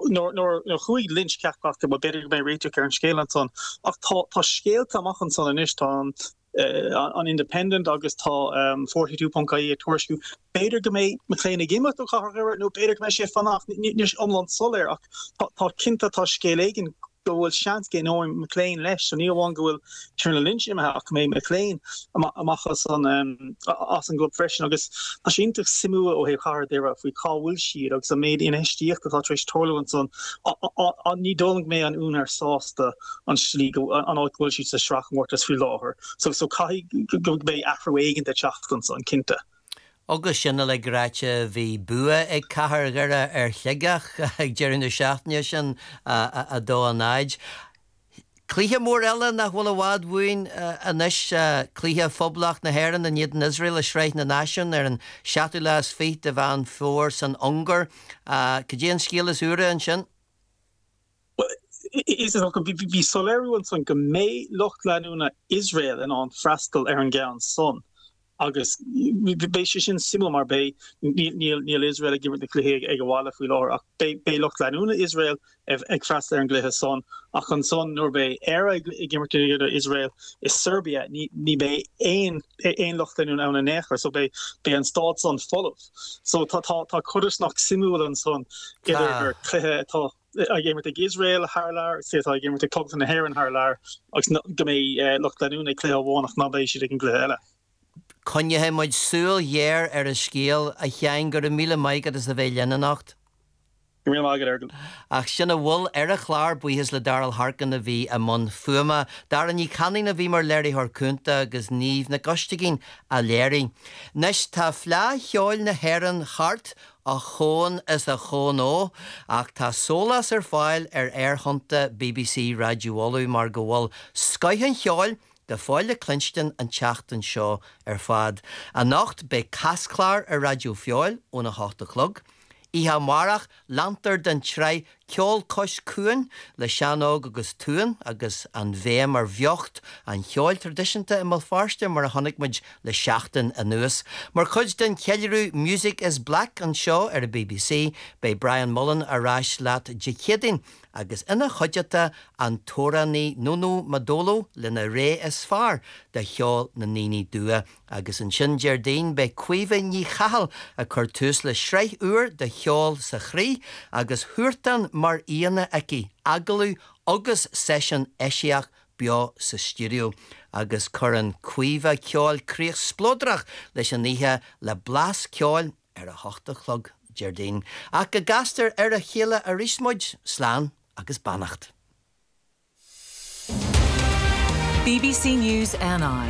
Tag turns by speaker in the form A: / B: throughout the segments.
A: nor chuig lynch ceachcht go beidir mé réitir ar an scéal an son ach tá scéal amachchan son an is tá an independent agus tá 42.caí tuairsciú beidir go mé McLean gimime go char nó beidir me sé fanach níos omland solir ach tá cinnta tá scéal éigen gohfuil seans gé nóim McLean leis an níháin gohfuil Turna Lynch imime ach mé McLean amachchas as an glob freisin agus tá sé intach simú ó hé char déire faoi cáhfuil siad agus a méid in éistíocht atá treéis tola an son ní dólang mé an únar sásta an slí an áhfuil siad sa srachmórtas fi láthir so cai go bé afroéigen de teachtan son cinnta.
B: Agus sinna le gráite bhí bua ag cahar gara ar chligach ag dearan na seaachne sin a dó an áid. Clíthe mór eile nach bhfuil bhád bhuain anis clíthe phoblach na hhéireann na níiad an Israel a sreith na náisiún ar an seaachú leas fít a bhean fór san Ungar. Go dtéan scíal is úra an sin?
A: Is it ook be soleru son go mé locht leúna Israel en an frastal ar an gaan son. Agus bé sin simul mar bei níl Israel a gimmer de léhe ag wall fi lá ach bé locht leúna Israel ag frastal ar an gléthe son ach an son nor bei era gimmer Israel is Serbia ní bei ein locht leúna an necher so bei an staat son follow so tá chuders nach simul an son idir léthe tá I gave it Israel Harlar says I gave it clubs in the hair and Harlar go mé locht leúna clé bhánach ná bééis si gin gléile.
B: Conne he muid súil dhéir ar a scéal a chean gur míle maigad is a bheith leananacht? Ach sinna bhfuil ar a chláir buíhis le daral harcan a bhí a món fuama, dar an í caning a bhí mar léirí thar cúnta agus níomh na gostigín a léirí. Nes tá phleá cheáil na hhéireann chart a chón is a chón ó, ach tá solas ar fáil ar airthanta BBC radioolú mar go bhfuil scaithan cheáil de fáile clinstin an teachtan seo ar fad. A nacht be casclár ar radio fiáil ó na 8 clog. Iha marach lantar den trei ceol cos cuan le seanóg agus túan agus an bhéim ar bheocht an cheol tradiisianta i mal farste mar a honnig muid le seachtain a nuas. Mar chud den ceilirú Music is Black an seo ar a BBC bei Brian Mullen a ráis leat dichédin agus ina chuideata an tóraní Nuno Madolo lena ré is far de cheol na níní dua agus an sin Jardín be cuive ní chahal a chuirtús le sreich uair de cheol sa chrí agus huirtan mar íana aici agalú agus session eisiach beo sa studio agus churan cuive ceol críoch splódrach leis an níthe le blas ceol ar a 8 chlog Jardín. Ach go gastar ar a chéile a rísmuid slán agus bannacht.
C: BBC News NI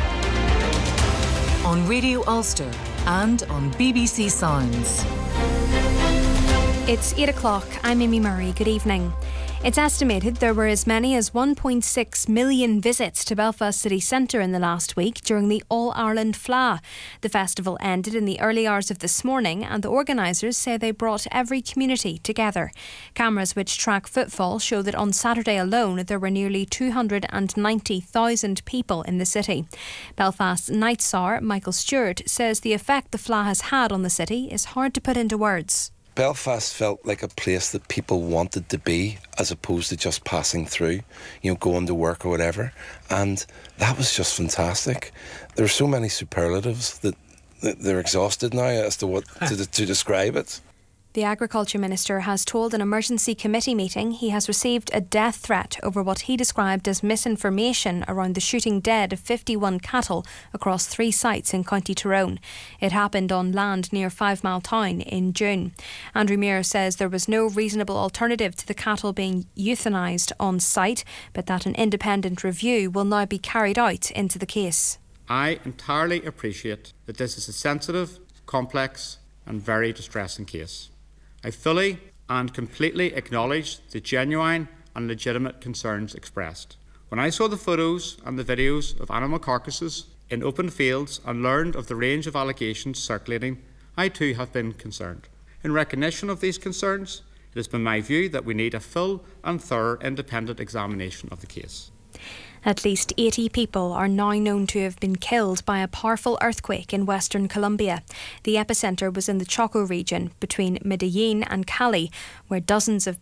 C: on Radio Ulster and on BBC Sounds.
D: It's 8 o'clock. I'm Amy Murray. Good evening. It's estimated there were as many as 1.6 million visits to Belfast city centre in the last week during the All-Ireland Fleadh. The festival ended in the early hours of this morning and the organisers say they brought every community together. Cameras which track footfall show that on Saturday alone there were nearly 290,000 people in the city. Belfast's Night Tsar, Michael Stewart, says the effect the Fleadh has had on the city is hard to put into words.
E: Belfast felt like a place that people wanted to be as opposed to just passing through, going to work or whatever. And that was just fantastic. There are so many superlatives that they're exhausted now as to what to describe it.
D: The Agriculture Minister has told an emergency committee meeting he has received a death threat over what he described as misinformation around the shooting dead of 51 cattle across 3 sites in County Tyrone. It happened on land near 5 Mile Town in June. Andrew Muir says there was no reasonable alternative to the cattle being euthanised on site, but that an independent review will now be carried out into the case.
F: I entirely appreciate that this is a sensitive, complex and very distressing case. I fully and completely acknowledge the genuine and legitimate concerns expressed. When I saw the photos and the videos of animal carcasses in open fields and learned of the range of allegations circulating, I too have been concerned. In recognition of these concerns, it has been my view that we need a full and thorough independent examination of the case.
D: At least 80 people are now known to have been killed by a powerful earthquake in Western Colombia. The epicentre was in the Choco region between Medellin and Cali, where dozens of